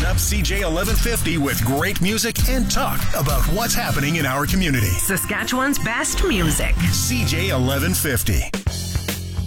up CJ 1150 with great music and talk about what's happening in our community. Saskatchewan's best music. CJ 1150.